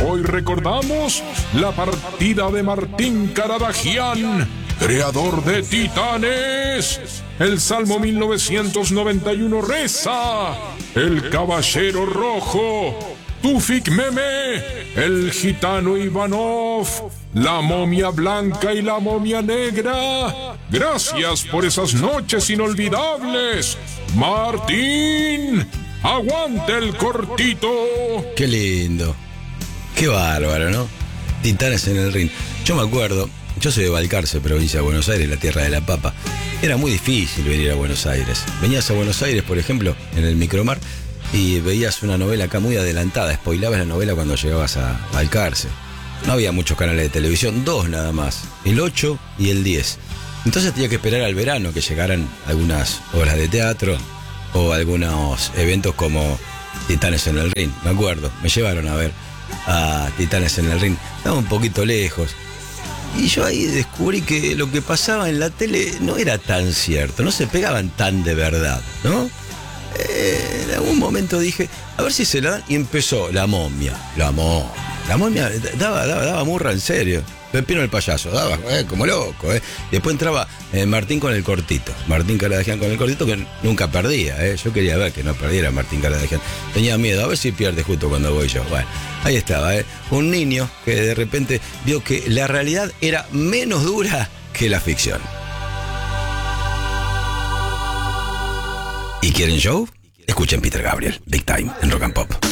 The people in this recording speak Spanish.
hoy recordamos la partida de Martín Caradagian, creador de Titanes. El Salmo 1991 reza: el Caballero Rojo, Tufik Meme, el Gitano Ivanov, la Momia Blanca y la Momia Negra. Gracias por esas noches inolvidables, Martín. ¡Aguante el cortito! Qué lindo. Qué bárbaro, ¿no? Titanes en el ring. Yo me acuerdo, yo soy de Balcarce, provincia de Buenos Aires, la tierra de la papa. Era muy difícil venir a Buenos Aires. Venías a Buenos Aires, por ejemplo, en el Micromar, y veías una novela acá muy adelantada. Spoilabas la novela cuando llegabas a Balcarce. No había muchos canales de televisión, 2 nada más, el 8 y el 10. Entonces tenía que esperar al verano que llegaran algunas obras de teatro o algunos eventos como Titanes en el Ring. Me acuerdo, me llevaron a ver a Titanes en el Ring. Estaba un poquito lejos. Y yo ahí descubrí que lo que pasaba en la tele no era tan cierto, no se pegaban tan de verdad, ¿no? En algún momento dije, a ver si se la dan, y empezó la momia. La momia daba murra, en serio. Pepino el payaso, daba como loco, Y después entraba Martín con el cortito. Martín Caradagian con el cortito, que nunca perdía, Yo quería ver que no perdiera Martín Caradagian. Tenía miedo, a ver si pierde justo cuando voy yo. Bueno, ahí estaba, un niño que de repente vio que la realidad era menos dura que la ficción. ¿Y quieren show? Escuchen Peter Gabriel, Big Time, en Rock and Pop.